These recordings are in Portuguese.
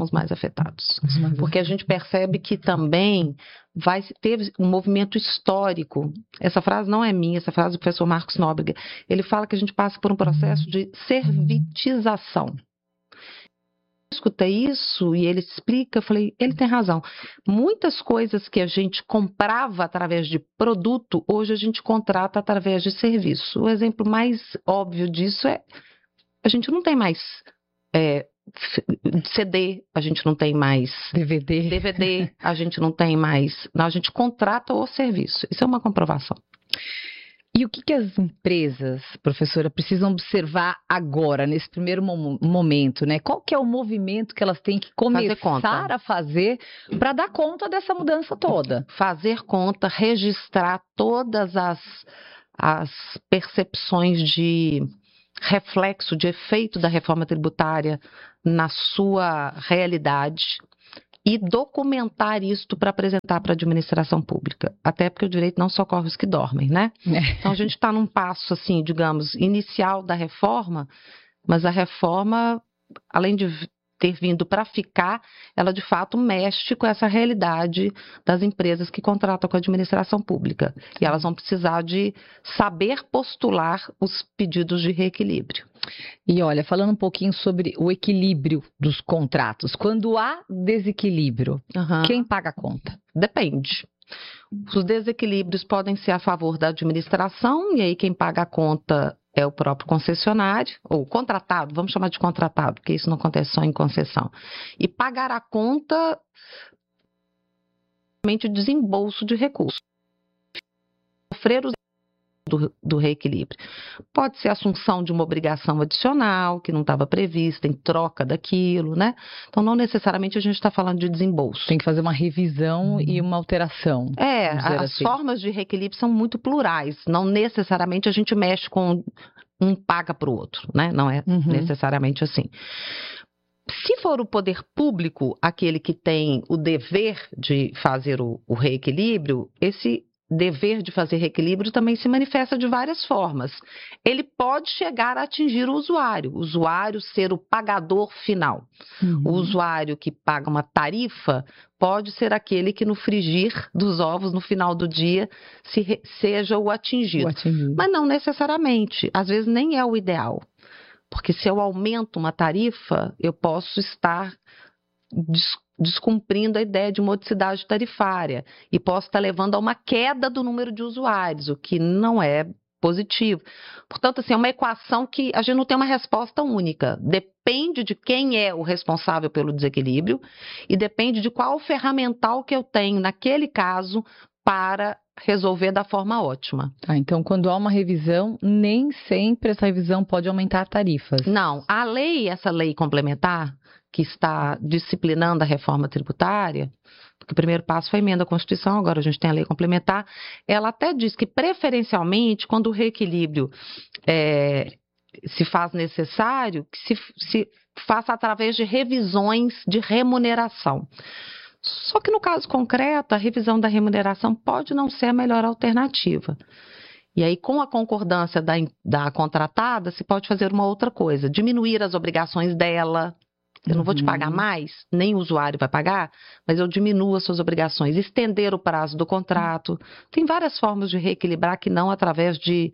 os mais afetados. Porque a gente percebe que também teve um movimento histórico. Essa frase não é minha, essa frase é do professor Marcos Nóbrega. Ele fala que a gente passa por um processo de servitização. Eu escutei isso e ele explica, eu falei, ele tem razão. Muitas coisas que a gente comprava através de produto, hoje a gente contrata através de serviço. O exemplo mais óbvio disso é, a gente não tem mais CD, a gente não tem mais DVD, a gente não tem mais, não, a gente contrata o serviço. Isso é uma comprovação. E o que as empresas, professora, precisam observar agora, nesse primeiro momento, né? Qual que é o movimento que elas têm que começar a fazer para dar conta dessa mudança toda? Fazer conta, registrar todas as percepções de reflexo, de efeito da reforma tributária na sua realidade. E documentar isto para apresentar para a administração pública. Até porque o direito não socorre os que dormem, né? Então a gente está num passo, assim, digamos, inicial da reforma, mas a reforma, além de ter vindo para ficar, ela de fato mexe com essa realidade das empresas que contratam com a administração pública. E elas vão precisar de saber postular os pedidos de reequilíbrio. E olha, falando um pouquinho sobre o equilíbrio dos contratos, quando há desequilíbrio, quem paga a conta? Depende. Os desequilíbrios podem ser a favor da administração, e aí quem paga a conta é o próprio concessionário, ou contratado, vamos chamar de contratado, porque isso não acontece só em concessão. E pagar a conta, o desembolso de recursos. Sofrer os do reequilíbrio. Pode ser a assunção de uma obrigação adicional, que não estava prevista, em troca daquilo, né? Então, não necessariamente a gente está falando de desembolso. Tem que fazer uma revisão e uma alteração. As formas de reequilíbrio são muito plurais. Não necessariamente a gente mexe com um paga para o outro, né? Não é necessariamente assim. Se for o poder público aquele que tem o dever de fazer o reequilíbrio, esse dever de fazer reequilíbrio também se manifesta de várias formas. Ele pode chegar a atingir o usuário ser o pagador final. O usuário que paga uma tarifa pode ser aquele que no frigir dos ovos, no final do dia, seja o atingido. Mas não necessariamente, às vezes nem é o ideal. Porque se eu aumento uma tarifa, eu posso estar descumprindo a ideia de modicidade tarifária e posso estar levando a uma queda do número de usuários, o que não é positivo. Portanto, assim, é uma equação que a gente não tem uma resposta única. Depende de quem é o responsável pelo desequilíbrio e depende de qual ferramental que eu tenho naquele caso para resolver da forma ótima. Então, quando há uma revisão, nem sempre essa revisão pode aumentar tarifas. Não. Essa lei complementar, que está disciplinando a reforma tributária, porque o primeiro passo foi a emenda à Constituição, agora a gente tem a lei complementar, ela até diz que, preferencialmente, quando o reequilíbrio se faz necessário, que se faça através de revisões de remuneração. Só que no caso concreto, a revisão da remuneração pode não ser a melhor alternativa. E aí, com a concordância da contratada, se pode fazer uma outra coisa, diminuir as obrigações dela. Eu não vou te pagar mais, nem o usuário vai pagar, mas eu diminuo as suas obrigações, estender o prazo do contrato. Tem várias formas de reequilibrar que não através de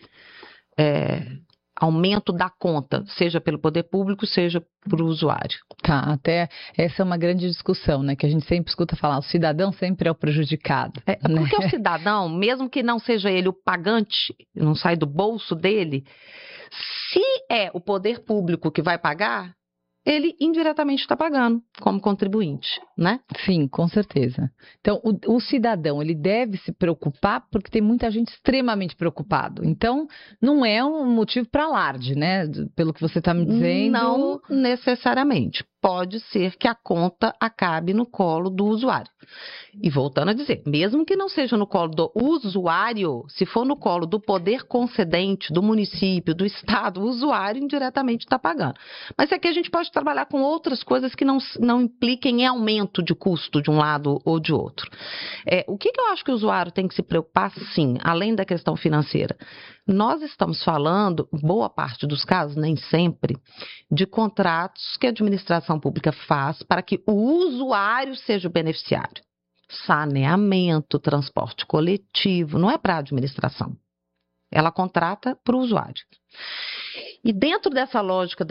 aumento da conta, seja pelo poder público, seja para o usuário. Tá, até essa é uma grande discussão, né? Que a gente sempre escuta falar, o cidadão sempre é o prejudicado. Porque o cidadão, mesmo que não seja ele o pagante, não sai do bolso dele, se é o poder público que vai pagar, ele indiretamente está pagando como contribuinte, né? Sim, com certeza. Então, o cidadão, ele deve se preocupar porque tem muita gente extremamente preocupado. Então, não é um motivo para alarde, né? Pelo que você está me dizendo. Não necessariamente. Pode ser que a conta acabe no colo do usuário. E voltando a dizer, mesmo que não seja no colo do usuário, se for no colo do poder concedente, do município, do estado, o usuário indiretamente está pagando. Mas aqui a gente pode trabalhar com outras coisas que não impliquem em aumento de custo de um lado ou de outro. O que eu acho que o usuário tem que se preocupar, sim, além da questão financeira? Nós estamos falando, boa parte dos casos, nem sempre, de contratos que a administração administração pública faz para que o usuário seja o beneficiário? Saneamento, transporte coletivo, não é para a administração. Ela contrata para o usuário. E dentro dessa lógica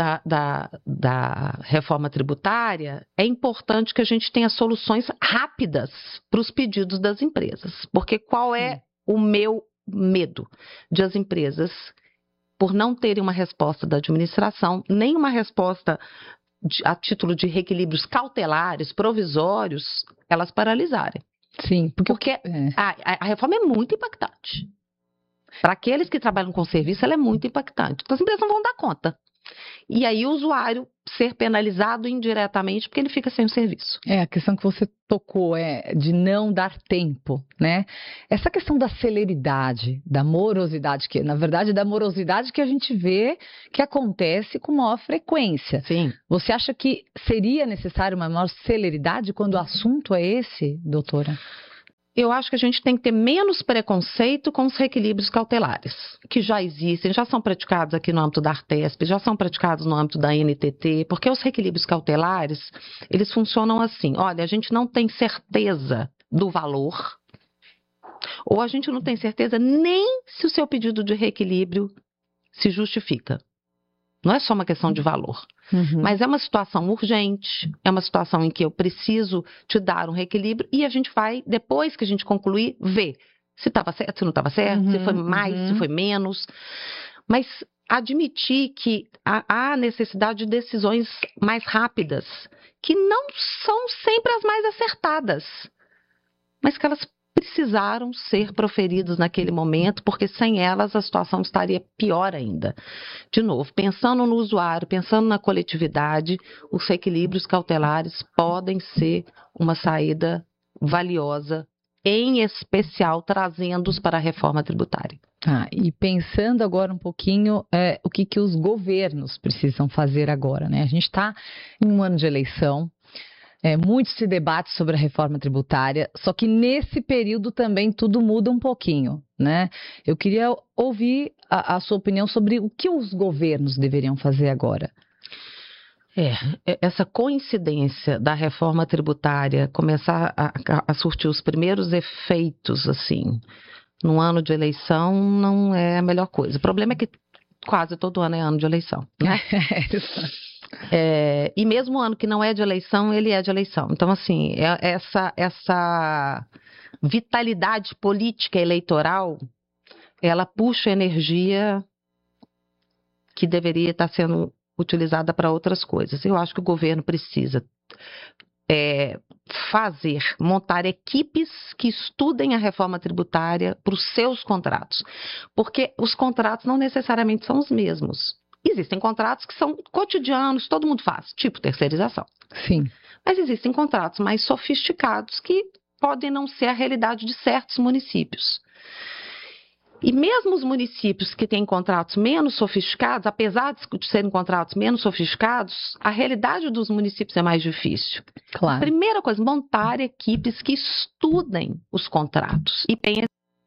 da reforma tributária, é importante que a gente tenha soluções rápidas para os pedidos das empresas. Porque qual é o meu medo? De as empresas, por não terem uma resposta da administração, nem uma resposta a título de reequilíbrios cautelares, provisórios, elas paralisarem. Sim, porque a reforma é muito impactante. Para aqueles que trabalham com serviço, ela é muito impactante. Então, as empresas não vão dar conta. E aí, o usuário ser penalizado indiretamente porque ele fica sem o serviço. A questão que você tocou é de não dar tempo, né? Essa questão da celeridade, da morosidade, que na verdade é da morosidade que a gente vê que acontece com maior frequência. Sim. Você acha que seria necessário uma maior celeridade quando o assunto é esse, doutora? Eu acho que a gente tem que ter menos preconceito com os reequilíbrios cautelares, que já existem, já são praticados aqui no âmbito da Artesp, já são praticados no âmbito da NTT, porque os reequilíbrios cautelares, eles funcionam assim, olha, a gente não tem certeza do valor, ou a gente não tem certeza nem se o seu pedido de reequilíbrio se justifica. Não é só uma questão de valor. Mas é uma situação urgente, é uma situação em que eu preciso te dar um reequilíbrio e a gente vai, depois que a gente concluir, ver se estava certo, se não estava certo, se foi mais, se foi menos. Mas admitir que há necessidade de decisões mais rápidas, que não são sempre as mais acertadas, mas que elas precisaram ser proferidas naquele momento, porque sem elas a situação estaria pior ainda. De novo, pensando no usuário, pensando na coletividade, os reequilíbrios cautelares podem ser uma saída valiosa, em especial trazendo-os para a reforma tributária. E pensando agora um pouquinho o que os governos precisam fazer agora, né? A gente está em um ano de eleição. Muito se debate sobre a reforma tributária, só que nesse período também tudo muda um pouquinho, né? Eu queria ouvir a sua opinião sobre o que os governos deveriam fazer agora. Essa coincidência da reforma tributária começar a surtir os primeiros efeitos, assim, num ano de eleição, não é a melhor coisa. O problema é que quase todo ano é ano de eleição, né? E mesmo o ano que não é de eleição, ele é de eleição. Então, assim, essa vitalidade política eleitoral, ela puxa energia que deveria estar sendo utilizada para outras coisas. Eu acho que o governo precisa montar equipes que estudem a reforma tributária para os seus contratos. Porque os contratos não necessariamente são os mesmos. Existem contratos que são cotidianos, todo mundo faz, tipo terceirização. Sim. Mas existem contratos mais sofisticados que podem não ser a realidade de certos municípios. E mesmo os municípios que têm contratos menos sofisticados, apesar de serem contratos menos sofisticados, a realidade dos municípios é mais difícil. Claro. Primeira coisa, montar equipes que estudem os contratos e pensem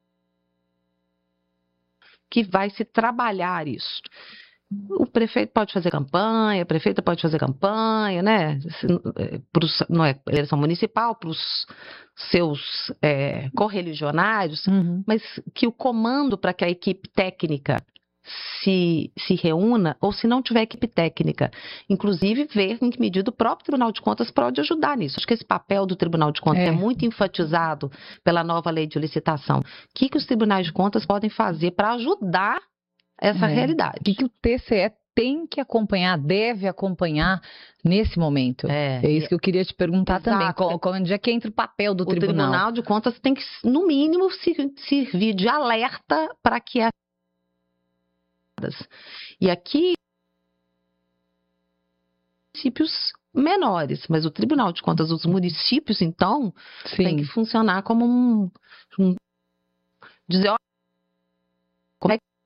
que vai se trabalhar isso. O prefeito pode fazer campanha, a prefeita pode fazer campanha, né? Não é eleição municipal, para os seus correligionários, mas que o comando para que a equipe técnica se reúna, ou se não tiver equipe técnica, inclusive ver em que medida o próprio Tribunal de Contas pode ajudar nisso. Acho que esse papel do Tribunal de Contas é muito enfatizado pela nova lei de licitação. O que os tribunais de contas podem fazer para ajudar essa realidade? O que o TCE tem que acompanhar, deve acompanhar nesse momento? É isso que eu queria te perguntar também. Onde é que entra o papel do tribunal? O Tribunal de Contas tem que, no mínimo, servir de alerta para que as... E aqui, municípios menores, mas o Tribunal de Contas dos municípios, então, tem que funcionar como dizer, ó, como é que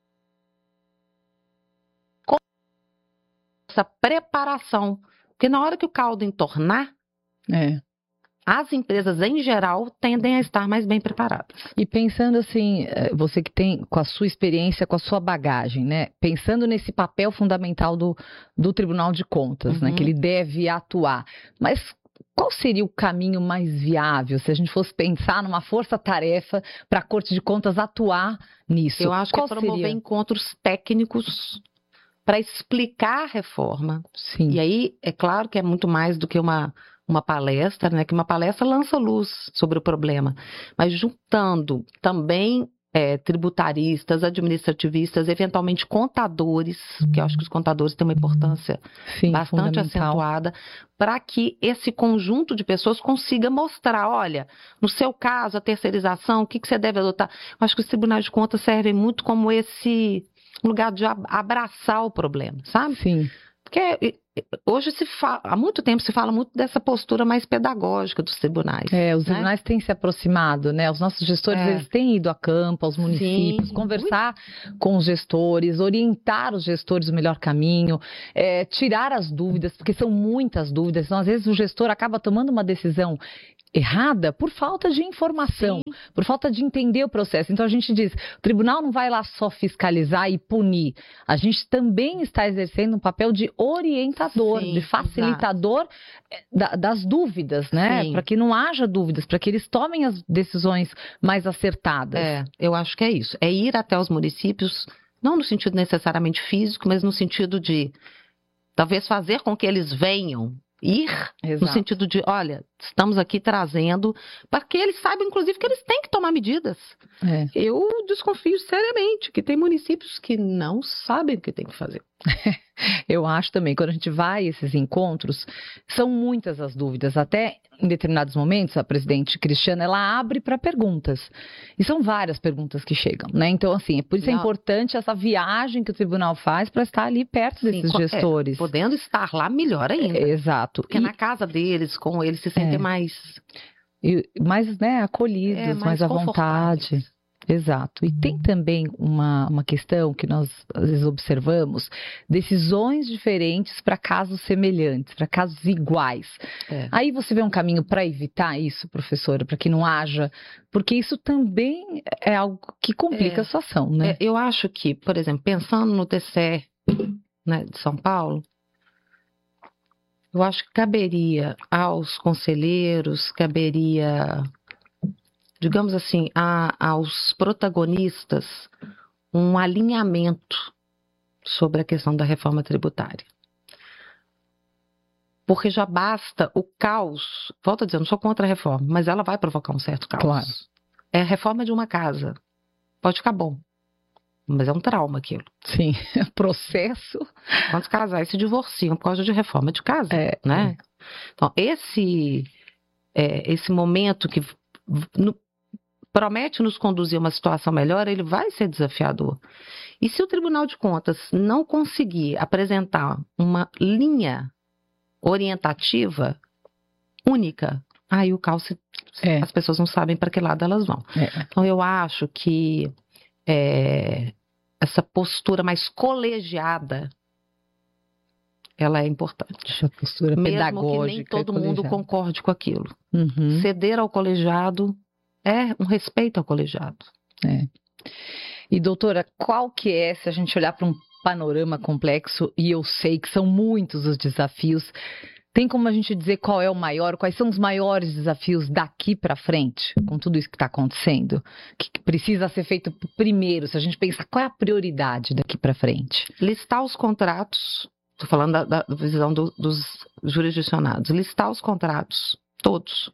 essa preparação, porque na hora que o caldo entornar, as empresas, em geral, tendem a estar mais bem preparadas. E pensando assim, você que tem, com a sua experiência, com a sua bagagem, né? Pensando nesse papel fundamental do Tribunal de Contas, né? Que ele deve atuar. Mas qual seria o caminho mais viável, se a gente fosse pensar numa força-tarefa para a Corte de Contas atuar nisso? Eu acho que é promover encontros técnicos para explicar a reforma. Sim. E aí, é claro que é muito mais do que uma palestra, né? Que uma palestra lança luz sobre o problema. Mas juntando também tributaristas, administrativistas, eventualmente contadores, que eu acho que os contadores têm uma importância bastante acentuada, para que esse conjunto de pessoas consiga mostrar, olha, no seu caso, a terceirização, o que você deve adotar. Eu acho que os tribunais de contas servem muito como esse lugar de abraçar o problema, sabe? Sim. Porque hoje há muito tempo se fala muito dessa postura mais pedagógica dos tribunais. Os tribunais têm se aproximado, né? Os nossos gestores, eles têm ido a campo, aos municípios, conversar com os gestores, orientar os gestores o melhor caminho, tirar as dúvidas, porque são muitas dúvidas. Então, às vezes, o gestor acaba tomando uma decisão errada por falta de informação, por falta de entender o processo. Então a gente diz, o tribunal não vai lá só fiscalizar e punir. A gente também está exercendo um papel de orientador, de facilitador das dúvidas, né? Para que não haja dúvidas, para que eles tomem as decisões mais acertadas. Eu acho que é isso. É ir até os municípios, não no sentido necessariamente físico, mas no sentido de talvez fazer com que eles venham. No sentido de, olha, estamos aqui trazendo para que eles saibam, inclusive, que eles têm que tomar medidas. Eu desconfio seriamente que tem municípios que não sabem o que tem que fazer. Eu acho também, quando a gente vai a esses encontros, são muitas as dúvidas. Até em determinados momentos, a presidente Cristiana, ela abre para perguntas. E são várias perguntas que chegam, né? Então, assim, por isso é importante essa viagem que o tribunal faz para estar ali perto desses gestores. Podendo estar lá, melhor ainda. Exato. Porque na casa deles, com eles se sentem mais acolhidos, mais à vontade. Exato. E tem também uma questão que nós às vezes observamos, decisões diferentes para casos semelhantes, para casos iguais. Aí você vê um caminho para evitar isso, professora, para que não haja, porque isso também é algo que complica a situação, né? Eu acho que, por exemplo, pensando no TCE, né, de São Paulo, eu acho que caberia aos conselheiros, digamos assim, aos protagonistas um alinhamento sobre a questão da reforma tributária. Porque já basta o caos, volto a dizer, não sou contra a reforma, mas ela vai provocar um certo caos. Claro. É a reforma de uma casa, pode ficar bom, mas é um trauma aquilo. Sim, processo. Quantos casais se divorciam por causa de reforma de casa, né? Então, esse momento que promete nos conduzir a uma situação melhor, ele vai ser desafiador. E se o Tribunal de Contas não conseguir apresentar uma linha orientativa única, aí o caos, as pessoas não sabem para que lado elas vão. Então, eu acho que essa postura mais colegiada, ela é importante. Essa postura pedagógica. Mesmo que nem todo mundo concorde com aquilo. Ceder ao colegiado é um respeito ao colegiado. E, doutora, qual que é, se a gente olhar para um panorama complexo, e eu sei que são muitos os desafios, tem como a gente dizer qual é o maior, quais são os maiores desafios daqui para frente, com tudo isso que está acontecendo? O que precisa ser feito primeiro, se a gente pensar qual é a prioridade daqui para frente? Listar os contratos, estou falando da visão dos jurisdicionados, listar os contratos, todos.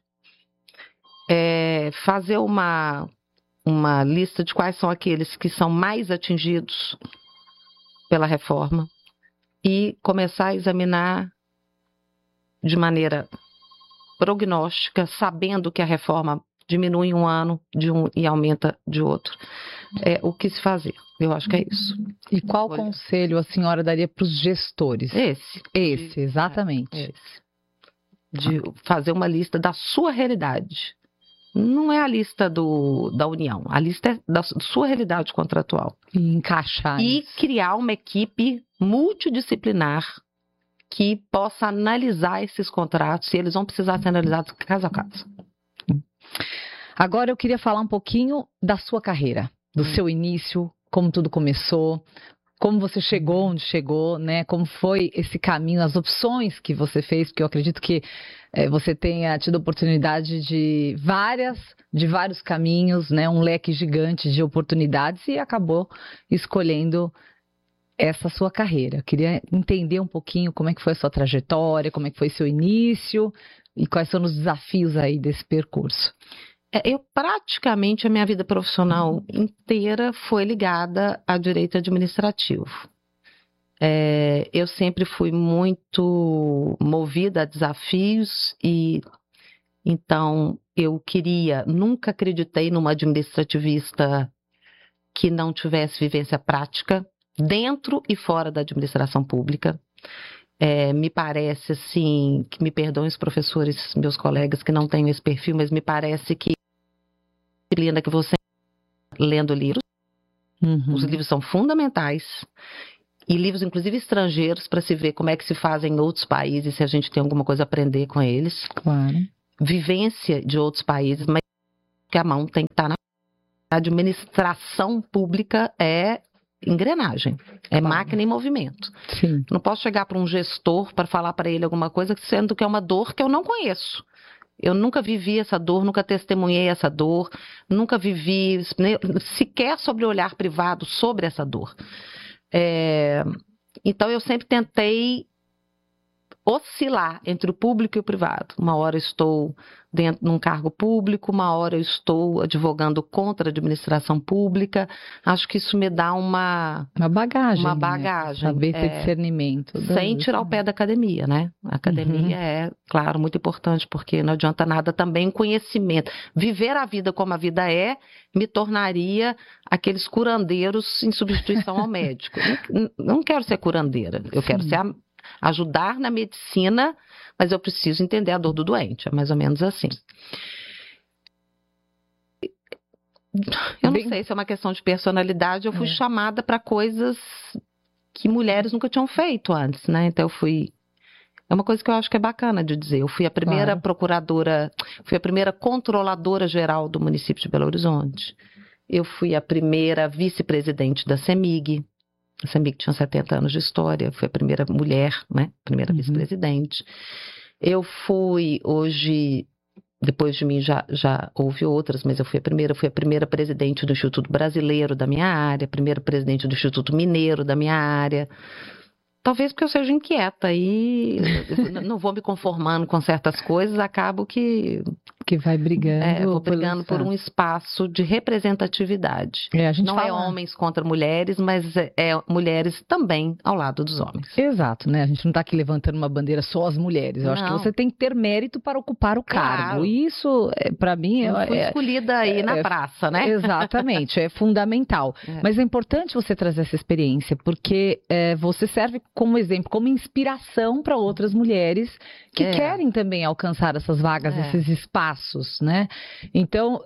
Fazer uma lista de quais são aqueles que são mais atingidos pela reforma e começar a examinar de maneira prognóstica, sabendo que a reforma diminui um ano e aumenta de outro. O que se fazer? Eu acho que é isso. E qual conselho a senhora daria para os gestores? Esse, exatamente. De fazer uma lista da sua realidade. Não é a lista da União, a lista é da sua realidade contratual. E encaixar e criar uma equipe multidisciplinar que possa analisar esses contratos, se eles vão precisar ser analisados caso a caso. Agora eu queria falar um pouquinho da sua carreira, do seu início, como tudo começou, como você chegou onde chegou, né? Como foi esse caminho, as opções que você fez, porque eu acredito que você tenha tido a oportunidade de vários caminhos, né? Um leque gigante de oportunidades e acabou escolhendo essa sua carreira. Eu queria entender um pouquinho como é que foi a sua trajetória, como é que foi seu início e quais são os desafios aí desse percurso. Eu praticamente, a minha vida profissional inteira foi ligada a direito administrativo. Eu sempre fui muito movida a desafios e, então, nunca acreditei numa administrativista que não tivesse vivência prática, dentro e fora da administração pública. Me parece, assim, que me perdoem os professores, meus colegas que não têm esse perfil, mas me parece que disciplina que você lendo livros, os livros são fundamentais, e livros inclusive estrangeiros, para se ver como é que se faz em outros países, se a gente tem alguma coisa a aprender com eles. Claro. Vivência de outros países, mas que a mão tem que estar na administração pública, é engrenagem, é máquina em movimento. Sim. Não posso chegar para um gestor para falar para ele alguma coisa, sendo que é uma dor que eu não conheço. Eu nunca vivi essa dor, nunca testemunhei essa dor, nunca vivi sequer sobre o olhar privado sobre essa dor. Então, eu sempre tentei oscilar entre o público e o privado. Uma hora eu estou dentro de um cargo público, uma hora eu estou advogando contra a administração pública. Acho que isso me dá uma bagagem. Uma bagagem. Né? Saber esse discernimento. Sem tirar o pé da academia, né? A academia é, claro, muito importante, porque não adianta nada também conhecimento. Viver a vida como a vida me tornaria aqueles curandeiros em substituição ao médico. Não quero ser curandeira, eu quero ajudar na medicina, mas eu preciso entender a dor do doente, é mais ou menos assim. Eu não sei se é uma questão de personalidade, eu fui chamada para coisas que mulheres nunca tinham feito antes, né? Então é uma coisa que eu acho que é bacana de dizer. Eu fui a primeira procuradora, fui a primeira controladora geral do município de Belo Horizonte. Eu fui a primeira vice-presidente da CEMIG. A CEMIG tinha 70 anos de história, fui a primeira mulher, né? Primeira vice-presidente. Eu fui, hoje, depois de mim já houve outras, mas eu fui a primeira presidente do Instituto Brasileiro da minha área, primeira presidente do Instituto Mineiro da minha área. Talvez porque eu seja inquieta e não vou me conformando com certas coisas, acabo que vai brigando. Vou brigando por um espaço de representatividade. Não é homens contra mulheres, mas é mulheres também ao lado dos homens. Exato, né? A gente não está aqui levantando uma bandeira só as mulheres. Eu acho que você tem que ter mérito para ocupar o cargo. Claro. E isso, para mim... Eu fui escolhida aí na praça, né? Exatamente, é fundamental. Mas é importante você trazer essa experiência, porque você serve como exemplo, como inspiração para outras mulheres que querem também alcançar essas vagas, esses espaços, né? Então,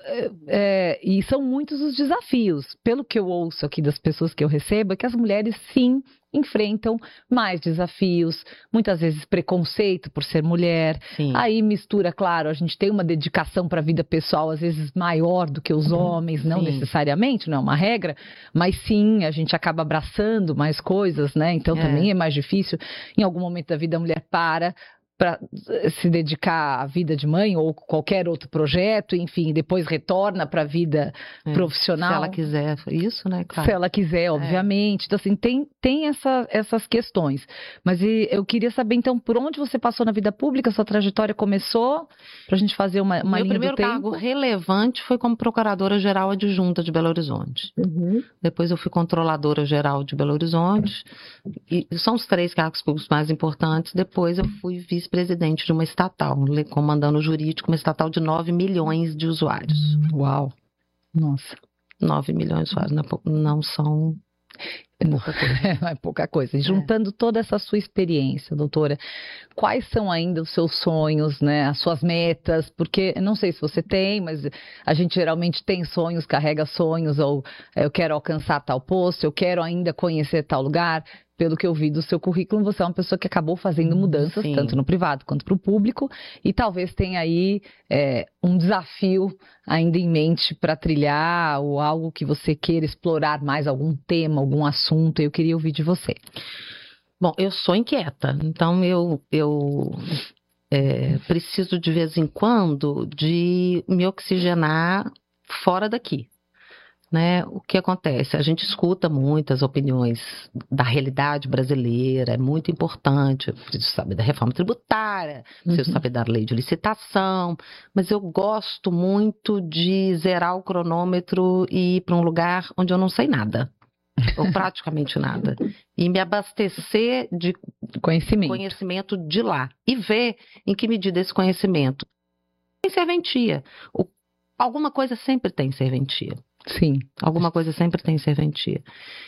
e são muitos os desafios. Pelo que eu ouço aqui das pessoas que eu recebo, é que as mulheres, sim, enfrentam mais desafios, muitas vezes preconceito por ser mulher. Sim. Aí mistura, claro, a gente tem uma dedicação para a vida pessoal às vezes maior do que os homens, não necessariamente, não é uma regra, mas sim, a gente acaba abraçando mais coisas, né? Então também é mais difícil. Em algum momento da vida a mulher para se dedicar à vida de mãe ou qualquer outro projeto, enfim, depois retorna para a vida profissional. Se ela quiser isso, né? Claro. Se ela quiser, obviamente. Então, assim, tem essas questões. Mas eu queria saber, então, por onde você passou na vida pública, sua trajetória começou, para a gente fazer uma linha do tempo. Meu primeiro cargo relevante foi como procuradora-geral adjunta de Belo Horizonte. Depois eu fui controladora-geral de Belo Horizonte. E são os 3 cargos públicos mais importantes. Depois eu fui vice-presidente de uma estatal, comandando o jurídico, uma estatal de 9 milhões de usuários. Uau! Nossa! 9 milhões de usuários não são pouca coisa. Não é pouca coisa. Juntando toda essa sua experiência, doutora, quais são ainda os seus sonhos, né? As suas metas? Porque, não sei se você tem, mas a gente geralmente tem sonhos, carrega sonhos, ou eu quero alcançar tal posto, eu quero ainda conhecer tal lugar. pelo que eu vi do seu currículo, você é uma pessoa que acabou fazendo mudanças, Sim. tanto no privado quanto para o público, e talvez tenha aí um desafio ainda em mente para trilhar, ou algo que você queira explorar mais, algum tema, algum assunto. Eu queria ouvir de você. Bom, eu sou inquieta, então eu preciso de vez em quando de me oxigenar fora daqui, né? O que acontece? A gente escuta muitas opiniões da realidade brasileira, é muito importante, eu preciso saber da reforma tributária, preciso saber da lei de licitação, mas eu gosto muito de zerar o cronômetro e ir para um lugar onde eu não sei nada. Ou praticamente nada. E me abastecer de conhecimento de lá. E ver em que medida esse conhecimento tem serventia. Alguma coisa sempre tem serventia. Sim. Alguma coisa sempre tem serventia.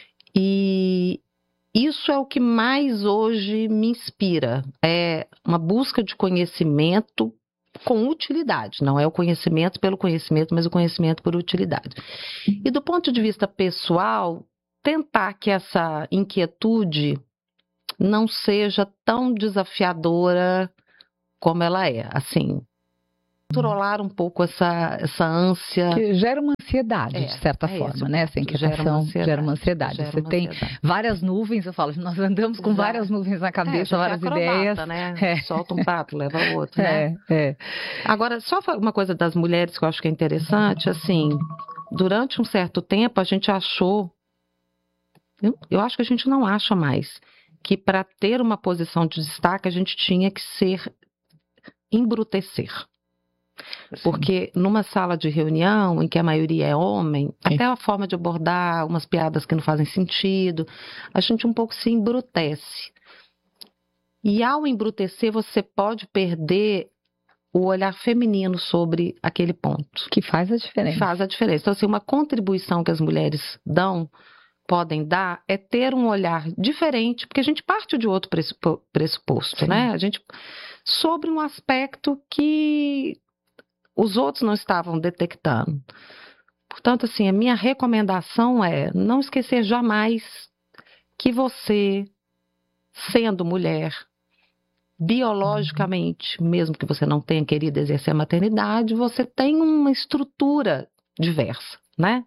E isso é o que mais hoje me inspira. É uma busca de conhecimento com utilidade. Não é o conhecimento pelo conhecimento, mas o conhecimento por utilidade. E do ponto de vista pessoal, tentar que essa inquietude não seja tão desafiadora como ela é, assim, controlar um pouco essa ânsia. Que gera uma ansiedade, de certa forma, né? Essa inquietação gera uma ansiedade. Você tem várias nuvens, eu falo, nós andamos com várias nuvens na cabeça, várias ideias. Né? Solta um prato, leva outro, né? Agora, só uma coisa das mulheres que eu acho que é interessante, assim, durante um certo tempo a gente achou, eu acho que a gente não acha mais, que para ter uma posição de destaque a gente tinha que embrutecer. Sim. Porque numa sala de reunião em que a maioria é homem, até a forma de abordar umas piadas que não fazem sentido, a gente um pouco se embrutece. E ao embrutecer você pode perder o olhar feminino sobre aquele ponto. Que faz a diferença. Faz a diferença. Então, assim, uma contribuição que as mulheres podem dar é ter um olhar diferente, porque a gente parte de outro pressuposto, sim, né? A gente, sobre um aspecto que os outros não estavam detectando. Portanto, assim, a minha recomendação é não esquecer jamais que você, sendo mulher, biologicamente, mesmo que você não tenha querido exercer a maternidade, você tem uma estrutura diversa, né?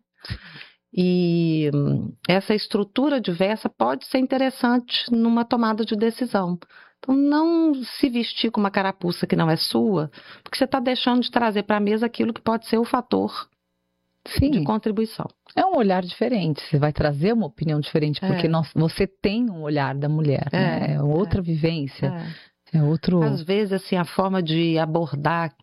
E essa estrutura diversa pode ser interessante numa tomada de decisão. Então, não se vestir com uma carapuça que não é sua, porque você está deixando de trazer para a mesa aquilo que pode ser o fator, sim, de contribuição. É um olhar diferente, você vai trazer uma opinião diferente, porque você tem um olhar da mulher, né? É outra vivência, é outro... Às vezes, assim, a forma de abordar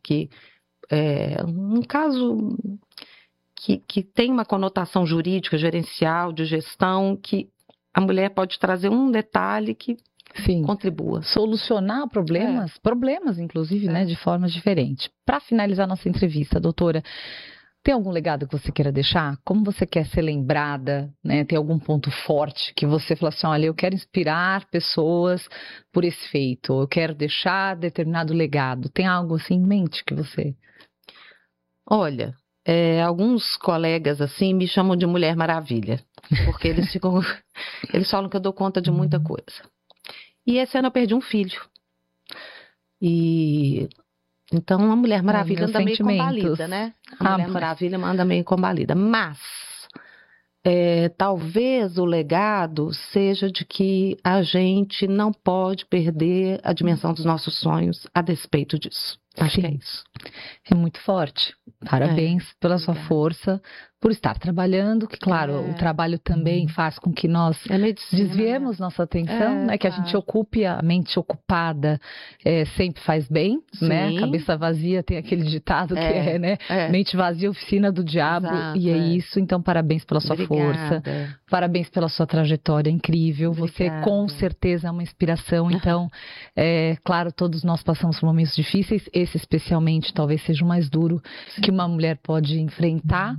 um caso... Que tem uma conotação jurídica, gerencial, de gestão, que a mulher pode trazer um detalhe que contribua. Solucionar problemas inclusive, né, de formas diferentes. Para finalizar nossa entrevista, doutora, tem algum legado que você queira deixar? Como você quer ser lembrada? Né? Tem algum ponto forte que você fala assim, olha, eu quero inspirar pessoas por esse feito, eu quero deixar determinado legado. Tem algo assim em mente que você... Olha... alguns colegas assim me chamam de Mulher Maravilha, porque eles falam que eu dou conta de muita coisa. E esse ano eu perdi um filho. E então a Mulher Maravilha anda meio combalida, né? A Mulher Maravilha anda meio combalida. Mas talvez o legado seja de que a gente não pode perder a dimensão dos nossos sonhos a despeito disso. Acho que é isso. É muito forte. Parabéns pela sua força, por estar trabalhando, que claro, o trabalho também faz com que nós desviemos nossa atenção, né? Que a gente ocupe a mente ocupada, sempre faz bem, né? A cabeça vazia tem aquele ditado que é, né? Mente vazia, oficina do diabo. Exato, e é isso, então parabéns pela sua força, parabéns pela sua trajetória incrível. Você com certeza é uma inspiração, então, claro, todos nós passamos por momentos difíceis, esse especialmente talvez seja o mais duro que uma mulher pode enfrentar,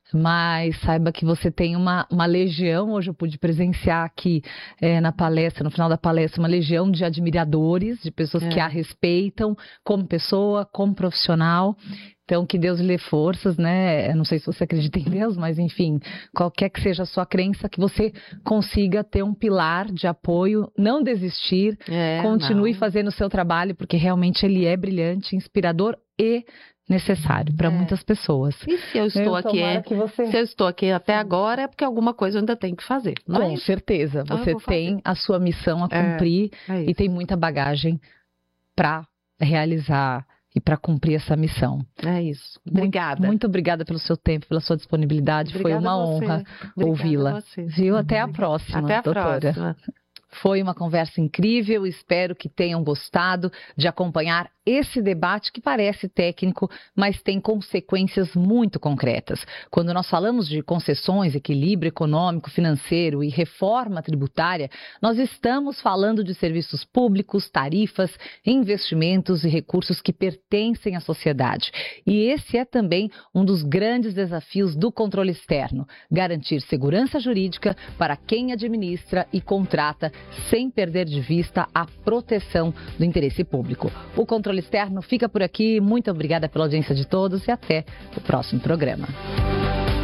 mas saiba que você tem uma legião. Hoje eu pude presenciar aqui na palestra, no final da palestra, uma legião de admiradores, de pessoas que a respeitam como pessoa, como profissional. Então, que Deus lhe dê forças, né? Eu não sei se você acredita em Deus, mas enfim, qualquer que seja a sua crença, que você consiga ter um pilar de apoio, não desistir, continue fazendo o seu trabalho, porque realmente ele é brilhante, inspirador e necessário para muitas pessoas. E se eu estou aqui, se eu estou aqui até agora, é porque alguma coisa eu ainda tenho que fazer. Com certeza, então você tem a sua missão a cumprir e tem muita bagagem para realizar e para cumprir essa missão. É isso. Obrigada. Muito obrigada pelo seu tempo, pela sua disponibilidade. Obrigada. Foi uma honra ouvi-la. Viu? Até a próxima, Até a doutora. Próxima. Foi uma conversa incrível, espero que tenham gostado de acompanhar esse debate que parece técnico, mas tem consequências muito concretas. Quando nós falamos de concessões, equilíbrio econômico, financeiro e reforma tributária, nós estamos falando de serviços públicos, tarifas, investimentos e recursos que pertencem à sociedade. E esse é também um dos grandes desafios do controle externo: garantir segurança jurídica para quem administra e contrata, sem perder de vista a proteção do interesse público. O Controle Externo fica por aqui. Muito obrigada pela audiência de todos e até o próximo programa.